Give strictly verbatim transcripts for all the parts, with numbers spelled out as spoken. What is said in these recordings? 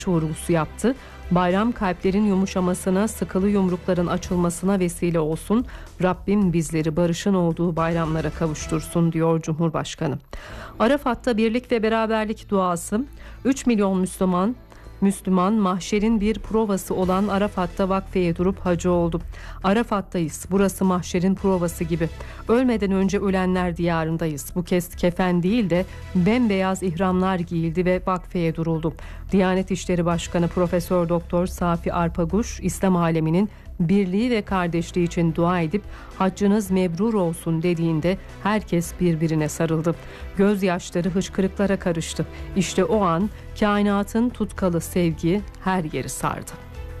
vurgusu yaptı. Bayram kalplerin yumuşamasına, sıkılı yumrukların açılmasına vesile olsun. Rabbim bizleri barışın olduğu bayramlara kavuştursun diyor Cumhurbaşkanı. Arafat'ta birlik ve beraberlik duası. üç milyon Müslüman Müslüman mahşerin bir provası olan Arafat'ta vakfeye durup hacı oldu. Arafat'tayız. Burası mahşerin provası gibi. Ölmeden önce ölenler diyarındayız. Bu kez kefen değil de bembeyaz ihramlar giyildi ve vakfeye duruldu. Diyanet İşleri Başkanı Profesör Doktor Safi Arpaguş, İslam aleminin birliği ve kardeşliği için dua edip haccınız mebrur olsun dediğinde herkes birbirine sarıldı. Gözyaşları hıçkırıklara karıştı. İşte o an kainatın tutkalı sevgi her yeri sardı.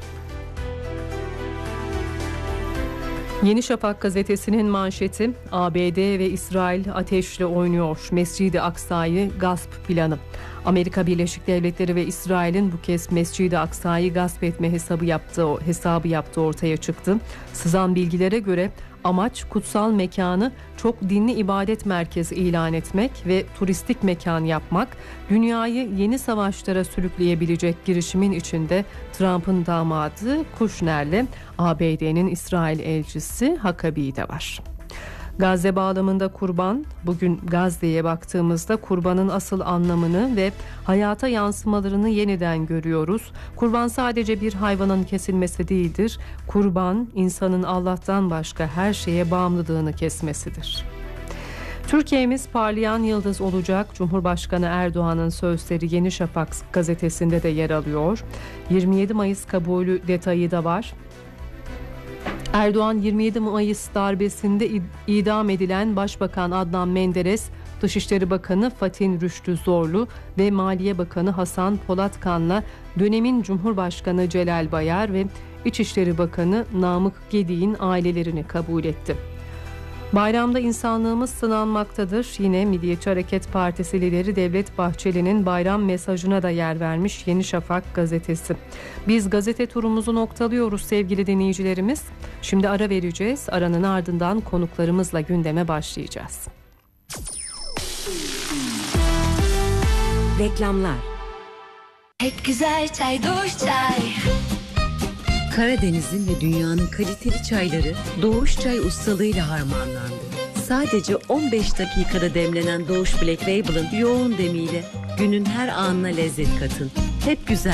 Yeni Şafak gazetesinin manşeti: A B D ve İsrail ateşle oynuyor. Mescid-i Aksa'yı gasp planı. Amerika Birleşik Devletleri ve İsrail'in bu kez Mescid-i Aksa'yı gasp etme hesabı yaptığı hesabı yaptığı ortaya çıktı. Sızan bilgilere göre amaç kutsal mekanı çok dinli ibadet merkezi ilan etmek ve turistik mekan yapmak. Dünyayı yeni savaşlara sürükleyebilecek girişimin içinde Trump'ın damadı Kushner'le A B D'nin İsrail elçisi Huckabee de var. Gazze bağlamında kurban. Bugün Gazze'ye baktığımızda kurbanın asıl anlamını ve hayata yansımalarını yeniden görüyoruz. Kurban sadece bir hayvanın kesilmesi değildir. Kurban, insanın Allah'tan başka her şeye bağımlılığını kesmesidir. Türkiye'miz parlayan yıldız olacak. Cumhurbaşkanı Erdoğan'ın sözleri Yeni Şafak gazetesinde de yer alıyor. yirmi yedi Mayıs kabulü detayı da var. Erdoğan yirmi yedi Mayıs darbesinde idam edilen Başbakan Adnan Menderes, Dışişleri Bakanı Fatih Rüştü Zorlu ve Maliye Bakanı Hasan Polatkan'la dönemin Cumhurbaşkanı Celal Bayar ve İçişleri Bakanı Namık Gedik'in ailelerini kabul etti. Bayramda insanlığımız sınanmaktadır. Yine Milliyetçi Hareket Partisi lideri Devlet Bahçeli'nin bayram mesajına da yer vermiş Yeni Şafak gazetesi. Biz gazete turumuzu noktalıyoruz sevgili dinleyicilerimiz. Şimdi ara vereceğiz. Aranın ardından konuklarımızla gündeme başlayacağız. Reklamlar. Pek güzel çay, Doğuş Çay. Karadeniz'in ve dünyanın kaliteli çayları Doğuş Çay ustalığıyla harmanlandı. Sadece on beş dakikada demlenen Doğuş Black Label'ın yoğun demiyle günün her anına lezzet katın. Hep güzel.